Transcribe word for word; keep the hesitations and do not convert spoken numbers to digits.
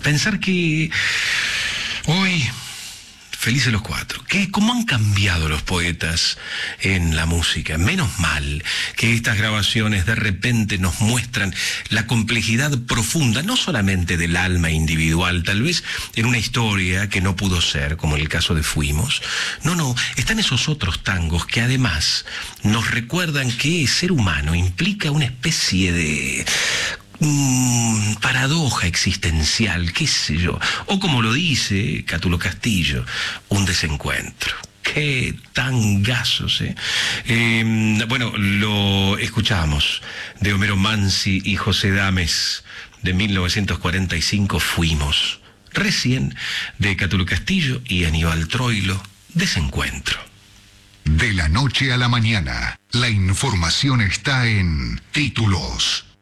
Pensar que hoy, felices los cuatro, que cómo han cambiado los poetas en la música. Menos mal que estas grabaciones de repente nos muestran la complejidad profunda, no solamente del alma individual, tal vez en una historia que no pudo ser, como en el caso de Fuimos. No, no, están esos otros tangos que además nos recuerdan que ser humano implica una especie de Mm, paradoja existencial, qué sé yo, o como lo dice Cátulo Castillo, un desencuentro. Qué tangazos, ¿eh? eh bueno, lo escuchamos de Homero Mansi y José Dames de mil novecientos cuarenta y cinco, Fuimos. Recién de Cátulo Castillo y Aníbal Troilo, Desencuentro. De la noche a la mañana, la información está en Títulos.